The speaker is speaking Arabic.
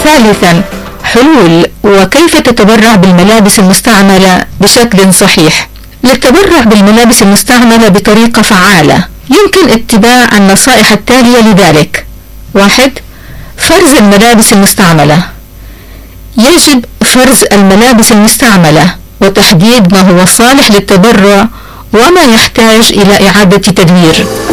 ثالثا، حلول وكيف تتبرع بالملابس المستعملة بشكل صحيح. للتبرع بالملابس المستعملة بطريقة فعالة يمكن اتباع النصائح التالية لذلك. 1. فرز الملابس المستعملة. يجب فرز الملابس المستعملة وتحديد ما هو صالح للتبرع وما يحتاج إلى إعادة تدوير.